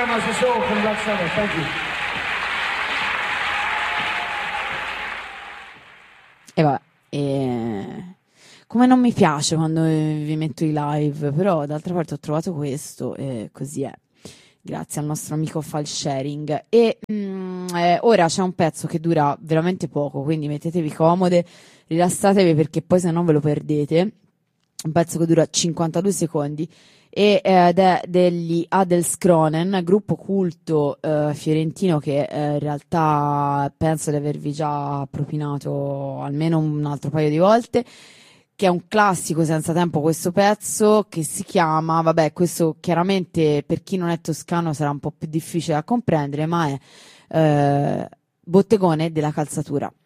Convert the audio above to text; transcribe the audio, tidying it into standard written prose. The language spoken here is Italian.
very much. It's all from Black Sabbath. Thank you. E vabbè, come non mi piace quando vi metto i live, però d'altra parte ho trovato questo e così è. Grazie al nostro amico File Sharing. E ora c'è un pezzo che dura veramente poco, quindi mettetevi comode, rilassatevi perché poi se no ve lo perdete. Un pezzo che dura 52 secondi ed è degli Adelskronen, gruppo culto fiorentino che in realtà penso di avervi già propinato almeno un altro paio di volte, che è un classico senza tempo questo pezzo che si chiama, vabbè, questo chiaramente per chi non è toscano sarà un po' più difficile da comprendere, ma è Bottegone della Calzatura.